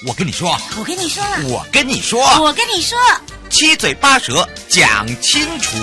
我跟你说， 我跟你说， 我跟你说， 我跟你说， 七嘴八舌讲清楚。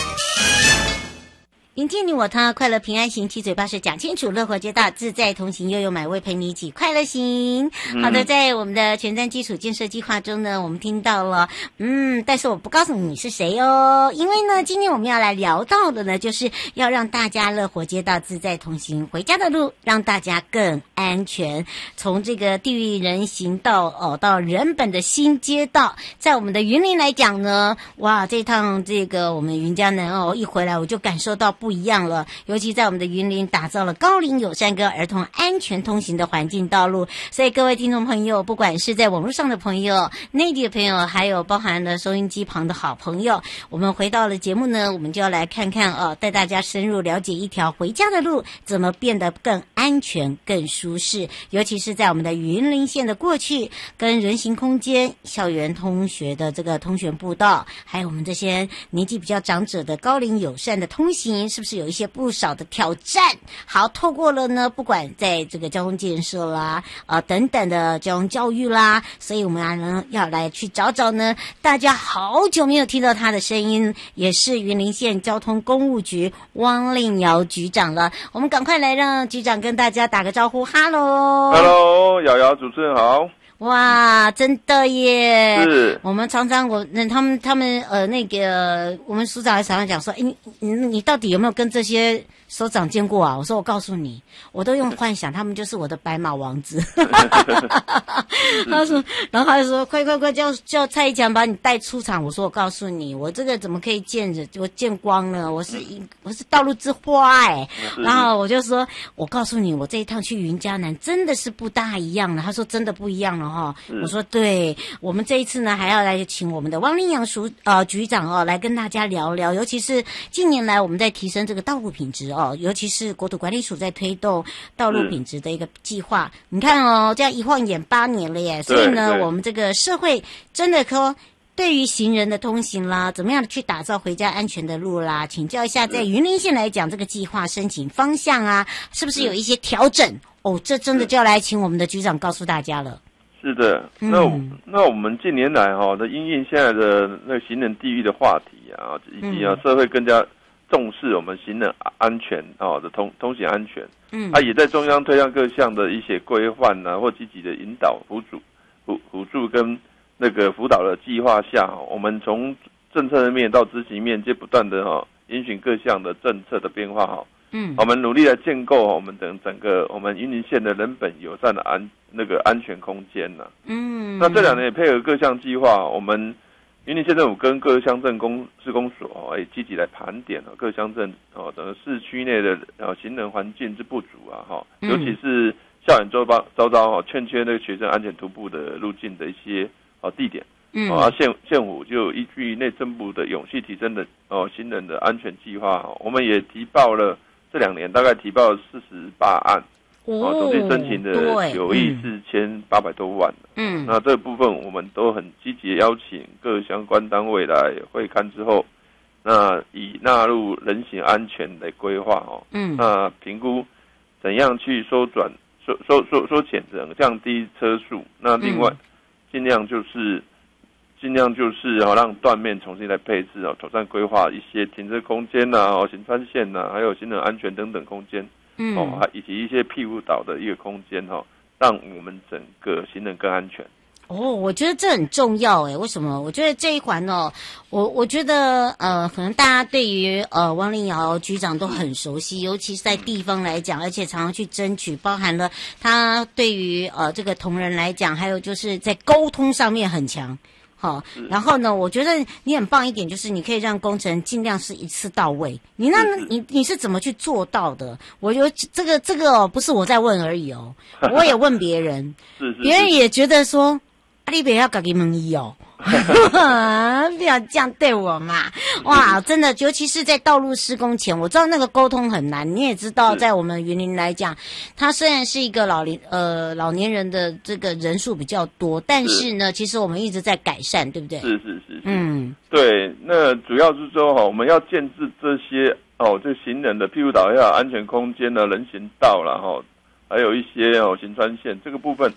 迎接你我他，快乐平安行，七嘴八舌讲清楚，乐活街道自在同行，悠悠买味陪你一起快乐行。好的，在我们的全站基础建设计划中呢，我们听到了，但是我不告诉你是谁哦，因为呢，今天我们要来聊到的呢，就是要让大家乐活街道自在同行，回家的路让大家更安全。从这个地狱人行道到人本的新街道，在我们的云林来讲呢，哇，这趟这个我们云嘉南一回来，我就感受到不一样了，尤其在我们的云林打造了高龄友善跟儿童安全通行的环境道路，所以各位听众朋友，不管是在网络上的朋友、内地的朋友，还有包含了收音机旁的好朋友，我们回到了节目呢，我们就要来看看带大家深入了解一条回家的路怎么变得更安全、更舒适，尤其是在我们的云林县的过去跟人行空间、校园通学的这个通学步道，还有我们这些年纪比较长者的高龄友善的通行，是不是有一些不少的挑战？好，透过了呢，不管在这个交通建设啦，等等的交通教育啦，所以我们要来去找找呢，大家好久没有听到他的声音，也是云林县交通公务局汪令尧局长了。我们赶快来让局长跟大家打个招呼，哈喽， Hello， 瑶瑶主持人好。 哇，真的耶！ 是， 我们常常他们那个我们署长还常常讲说，你到底有没有跟这些首长见过啊？我说我告诉你，我都用幻想，他们就是我的白马王子。他说，然后他就说，快叫蔡一强把你带出场。我说我告诉你，我这个怎么可以见着我见光了？我是道路之花哎。然后我就说，我告诉你，我这一趟去云嘉南真的是不大一样了。他说真的不一样了哈。我说对，我们这一次呢还要来请我们的汪令尧局长来跟大家聊聊，尤其是近年来我们在提升这个道路品质尤其是国土管理署在推动道路品质的一个计划。你看这样一晃眼8年了耶，所以呢，我们这个社会真的说，对于行人的通行啦，怎么样去打造回家安全的路啦，请教一下，在云林县来讲，这个计划申请方向啊，是不是有一些调整？这真的就要来请我们的局长告诉大家了。 是的，那我们近年来的因应现在的那个行人地狱的话题啊，以及社会更加重视我们行人安全的通行安全，也在中央推向各项的一些规范或积极的引导辅助跟那个辅导的计划下，我们从政策的面到执行面，皆不断的因循各项的政策的变化我们努力来建构我们整个我们云林县的人本友善的安全空间那这2年也配合各项计划，我们云林县政府跟各乡镇施工所也积极来盘点各乡镇整个市区内的行人环境之不足尤其是校园周遭欠缺那个学生安全徒步的路径的一些地点。县府就依据内政部的永续提升的行人的安全计划我们也提报了这2年大概提报了48案总计申请的有亿4800多万那这部分我们都很积极的邀请各相关单位来会勘之后，那以纳入人行安全的规划那评估怎样去缩减降低车速，那另外尽量就是让断面重新来配置妥善规划一些停车空间行穿线还有行人安全等等空间以及一些庇护岛的一个空间让我们整个行人更安全。 我觉得这很重要为什么？我觉得这一环我觉得可能大家对于汪令尧局长都很熟悉，尤其是在地方来讲，而且常常去争取，包含了他对于这个同仁来讲，还有就是在沟通上面很强。好，然后呢，我觉得你很棒一点，就是你可以让工程尽量是一次到位。你是怎么去做到的？我觉得这个不是我在问而已我也问别人，别人也觉得说，你不要自己问伊不要这样对我嘛！哇，真的，尤其是在道路施工前，我知道那个沟通很难。你也知道，在我们云林来讲，它虽然是一个老年人的这个人数比较多，但是呢，其实我们一直在改善，对不对？ 是。对，那主要是说我们要建置这些这行人的庇护岛要安全空间人行道啦还有一些行穿线这个部分。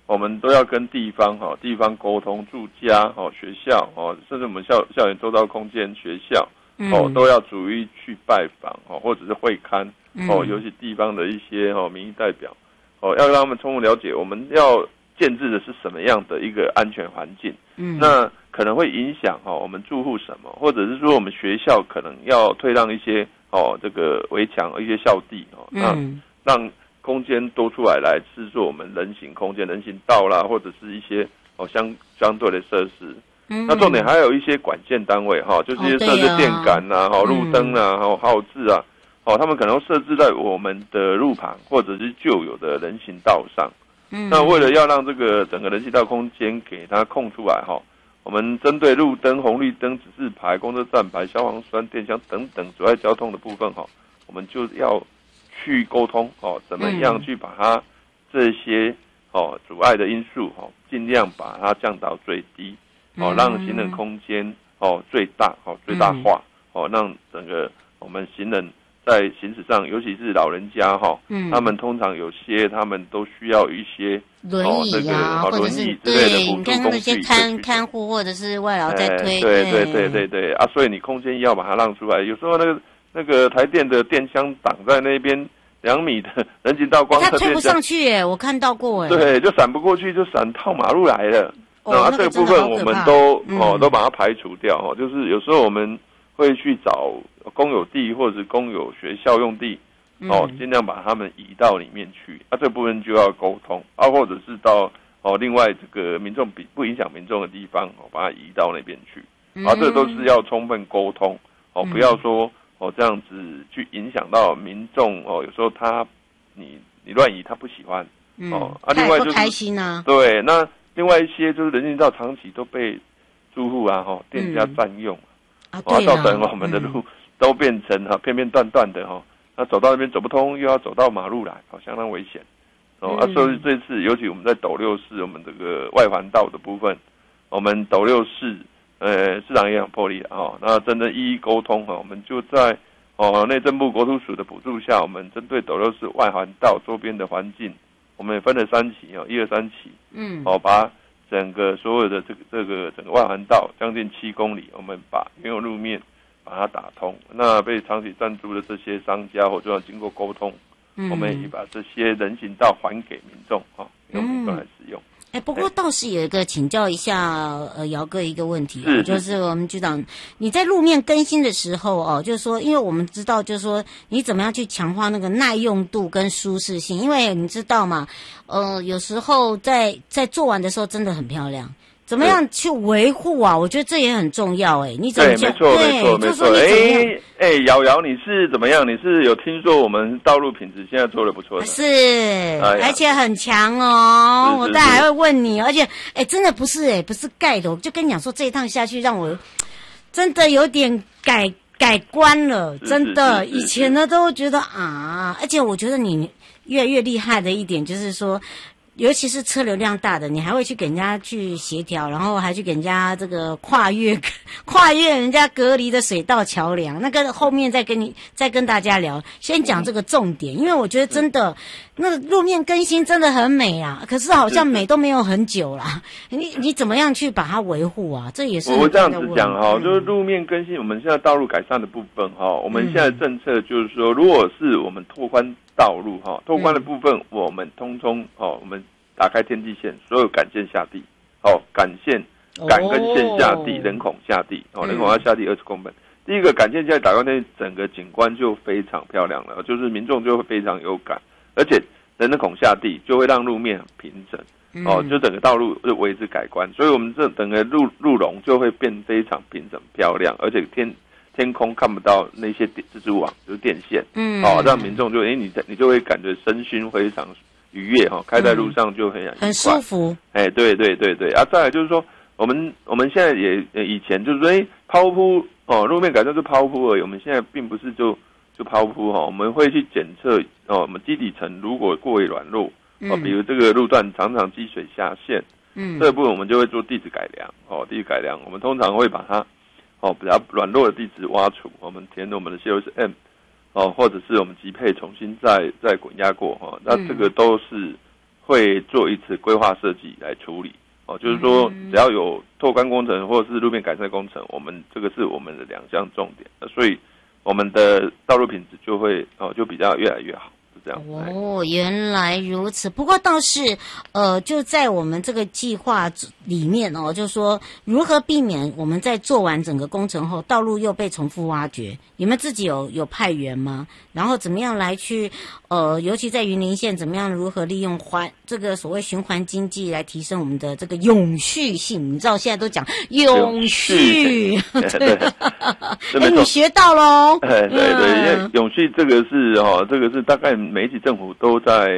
我们都要跟地方沟通，住家学校甚至我们校园周遭空间学校都要逐一去拜访或者是会勘尤其地方的一些民意代表要让他们充分了解我们要建制的是什么样的一个安全环境。那可能会影响我们住户什么，或者是说我们学校可能要退让一些这个围墙一些校地那让空间多出来制作我们人行空间、人行道啦，或者是一些相对的设施。那重点还有一些管线单位就是一些设置电杆啊、路灯啊、号志啊，他们可能设置在我们的路旁或者是旧有的人行道上。那为了要让这个整个人行道空间给它空出来我们针对路灯、红绿灯、指示牌、公车站牌、消防栓、电箱等等阻碍交通的部分我们就要去沟通怎么样去把它这些阻碍的因素尽量把它降到最低让行人空间最大化让整个我们行人在行驶上，尤其是老人家他们通常有些他们都需要一些轮椅啊，或者是对，你看那些看护或者是外劳在推， 对啊，所以你空间要把它让出来。有时候那个台电的电箱挡在那边2米的人行道光， 它推不上去耶，我看到过耶。 对，就闪不过去，就闪到马路来了。这个部分我们都把它排除掉就是有时候我们会去找公有地或者是公有学校用地尽量把他们移到里面去这部分就要沟通或者是到另外这个民众不影响民众的地方把它移到那边去这都是要充分沟通不要说这样子去影响到民众有时候你乱移他不喜欢另外就是不开心啊。 对，那另外一些就是人行道长期都被住户店家占用造成我们的路都变成片段的那走到那边走不通，又要走到马路来相当危险所以这次尤其我们在斗六市我们这个外环道的部分，我们斗六市市长也很破例那真的一一沟通我们就在内政部国土署的补助下，我们针对斗六市外环道周边的环境，我们也分了3期1、2、3期把整个所有的这个整个外环道将近7公里，我们把原有路面把它打通。那被长期赞助的这些商家，或者要经过沟通，我们也把这些人行道还给民众由民众来使用。 不过倒是有一个请教一下姚哥一个问题就是我们局长，你在路面更新的时候就是说，因为我们知道就是说你怎么样去强化那个耐用度跟舒适性，因为你知道嘛有时候在做完的时候真的很漂亮，怎么样去维护我觉得这也很重要你怎么讲？ 对，没错。瑶你是怎么样？你是有听说我们道路品质现在做得不错的？ 是而且很强我待会还会问你，而且真的不是盖的，我就跟你讲说这一趟下去让我真的有点改观了，真的。以前呢都觉得而且我觉得你越来越厉害的一点就是说，尤其是车流量大的，你还会去给人家去协调，然后还去给人家这个跨越人家隔离的水道桥梁，那个后面再跟大家聊。先讲这个重点，因为我觉得真的那个路面更新真的很美可是好像美都没有很久啦。你怎么样去把它维护这也是我这样子讲就是路面更新，我们现在道路改善的部分我们现在政策就是说，如果是我们拓宽道路拓宽的部分，我们通我们打开天际线，所有杆线下地杆跟线下地，人孔下地人孔要下地20公分。第一个杆线现在打开那整个景观就非常漂亮了，就是民众就会非常有感，而且人孔下地就会让路面很平整就整个道路就为之改观，所以我们这整个路容就会变非常平整漂亮，而且天空看不到那些蜘蛛网，就是电线让民众就你就会感觉身心非常愉悦开在路上就很舒服。 对再来就是说我们现在也以前就是说抛铺路面改善是抛铺而已，我们现在并不是就抛铺我们会去检测我们基底层如果过于软弱比如这个路段常常积水下陷这部分我们就会做地质改良地质改良我们通常会把它比较软弱的地质挖除，我们填我们的 COSM或者是我们级配重新再滚压过那这个都是会做一次规划设计来处理。就是说只要有拓宽工程或者是路面改善工程，这个是我们的2项重点，所以我们的道路品质就比较越来越好。这样哦，原来如此。不过倒是就在我们这个计划里面就是说如何避免我们在做完整个工程后道路又被重复挖掘，你们自己有派员吗？然后怎么样来去尤其在云林县怎么样如何利用这个所谓循环经济来提升我们的这个永续性？你知道现在都讲永续对你学到咯。 对，因为永续这个是大概每一级政府都在